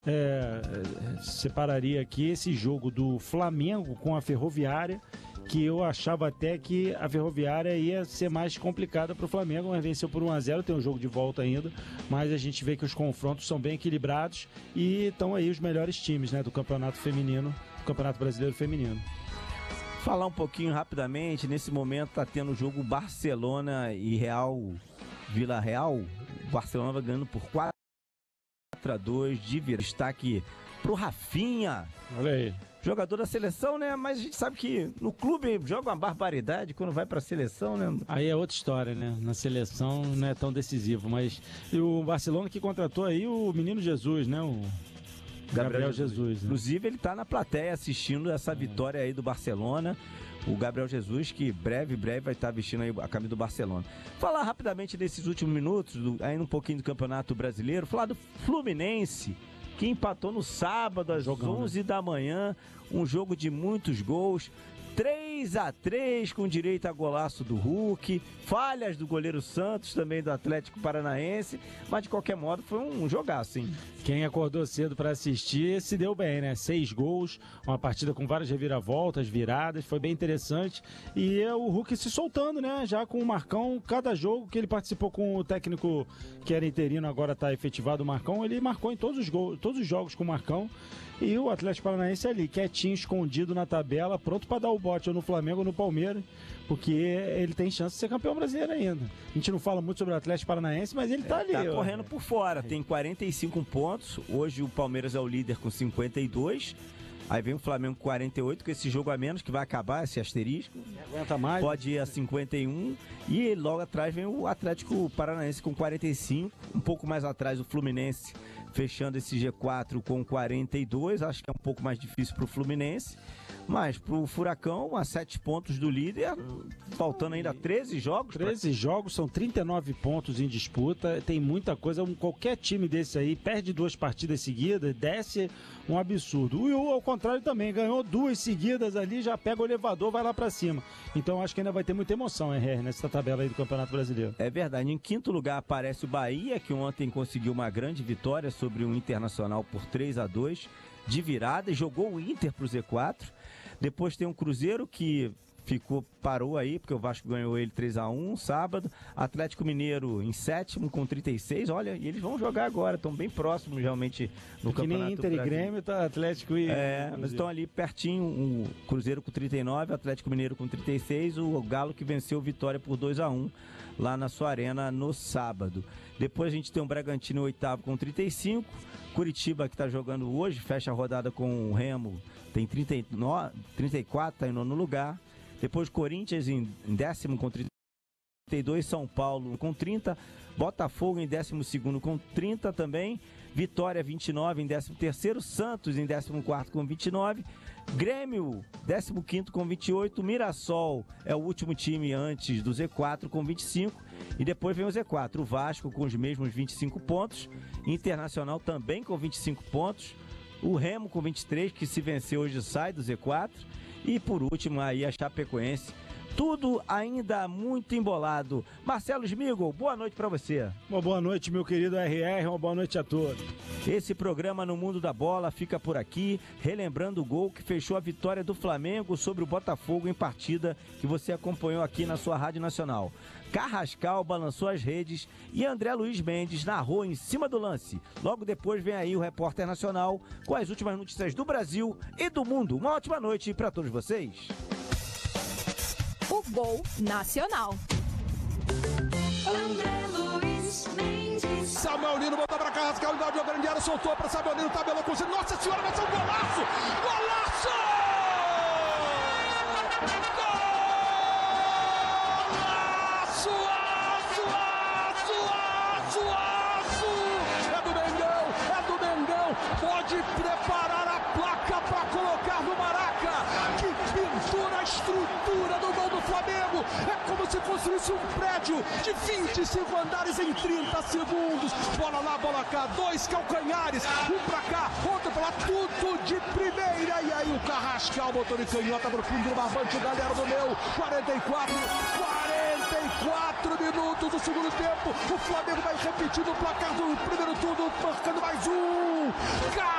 separaria aqui esse jogo do Flamengo com a Ferroviária, que eu achava até que a Ferroviária ia ser mais complicada para o Flamengo, mas venceu por 1-0, tem um jogo de volta ainda, mas a gente vê que os confrontos são bem equilibrados e estão aí os melhores times, né, do Campeonato Feminino, do Campeonato Brasileiro Feminino. Falar um pouquinho rapidamente, nesse momento está tendo o jogo Barcelona e Vila Real. O Barcelona vai ganhando por 4-2 de virada. Destaque pro Rafinha. Olha aí. Jogador da seleção, né? Mas a gente sabe que no clube joga uma barbaridade, quando vai pra seleção, né? Aí é outra história, né? Na seleção não é tão decisivo, mas... E o Barcelona que contratou aí o menino Jesus, né? O Gabriel Jesus. Né? Inclusive, ele tá na plateia assistindo essa vitória aí do Barcelona. O Gabriel Jesus, que breve vai estar vestindo aí a camisa do Barcelona. Falar rapidamente desses últimos minutos, ainda um pouquinho do Campeonato Brasileiro, falar do Fluminense, que empatou no sábado às 11 da manhã, um jogo de muitos gols, 3-3 com direito a golaço do Hulk, falhas do goleiro Santos, também do Atlético Paranaense, mas de qualquer modo foi um jogaço, hein? Quem acordou cedo para assistir se deu bem, né? 6 gols, uma partida com várias reviravoltas, viradas, foi bem interessante. E o Hulk se soltando, né? Já com o Marcão, cada jogo que ele participou com o técnico que era interino, agora está efetivado o Marcão, ele marcou em todos os jogos com o Marcão. E o Atlético Paranaense ali, quietinho, escondido na tabela, pronto para dar o bote ou no Flamengo ou no Palmeiras, porque ele tem chance de ser campeão brasileiro ainda. A gente não fala muito sobre o Atlético Paranaense, mas ele tá ali. Tá correndo por fora, tem 45 pontos, hoje o Palmeiras é o líder com 52, aí vem o Flamengo com 48, com esse jogo a menos que vai acabar, esse asterisco. Não aguenta mais. Pode ir a 51, e logo atrás vem o Atlético Paranaense com 45, um pouco mais atrás o Fluminense, fechando esse G4 com 42, acho que é um pouco mais difícil pro Fluminense, mas pro Furacão, a 7 pontos do líder, faltando ainda 13 jogos. 13 jogos, são 39 pontos em disputa, tem muita coisa, qualquer time desse aí perde 2 partidas seguidas, desce um absurdo. E o ao contrário também, ganhou 2 seguidas ali, já pega o elevador, vai lá pra cima. Então acho que ainda vai ter muita emoção, nessa tabela aí do Campeonato Brasileiro. É verdade, em quinto lugar aparece o Bahia, que ontem conseguiu uma grande vitória sobre o Internacional por 3-2 de virada e jogou o Inter pro Z4. Depois tem um Cruzeiro que parou aí, porque o Vasco ganhou ele 3-1 sábado. Atlético Mineiro em sétimo com 36, olha, e eles vão jogar agora, estão bem próximos realmente no Campeonato Brasileiro. Que nem Inter e Grêmio, tá Atlético e... mas estão ali pertinho, o Cruzeiro com 39, o Atlético Mineiro com 36, o Galo que venceu o Vitória por 2-1 lá na sua arena no sábado. Depois a gente tem o Bragantino em oitavo com 35, Curitiba que está jogando hoje, fecha a rodada com o Remo, tem 34, está em nono lugar. Depois Corinthians em décimo com 32, São Paulo com 30, Botafogo em 12º com 30 também, Vitória 29 em 13º, Santos em 14º com 29, Grêmio 15º com 28, Mirassol é o último time antes do Z4 com 25, e depois vem o Z4, o Vasco com os mesmos 25 pontos, Internacional também com 25 pontos, o Remo com 23, que se vencer hoje sai do Z4, e por último aí a Chapecoense. Tudo ainda muito embolado. Marcelo Smigol, boa noite pra você. Uma boa noite, meu querido RR, uma boa noite a todos. Esse programa No Mundo da Bola fica por aqui, relembrando o gol que fechou a vitória do Flamengo sobre o Botafogo em partida que você acompanhou aqui na sua Rádio Nacional. Carrascal balançou as redes e André Luiz Mendes narrou em cima do lance. Logo depois vem aí o Repórter Nacional com as últimas notícias do Brasil e do mundo. Uma ótima noite para todos vocês. O Gol Nacional. André Luiz Mendes. Samuel Lino botou pra Carrascal, invadiu a grande área, soltou pra Samuel Lino, tabelou com o Nossa Senhora, vai ser um golaço! Golaço! Pode preparar a placa para colocar no Maraca. Que pintura a estrutura do gol do Flamengo. É como se construísse um prédio de 25 andares em 30 segundos. Bola lá, bola cá, 2 calcanhares, um pra cá, outro pra lá, tudo de primeira. E aí o Carrascal botou de canhota pro fundo do barbante, galera do meu. 44 minutos do segundo tempo. O Flamengo vai repetindo o placar do primeiro turno, marcando mais um.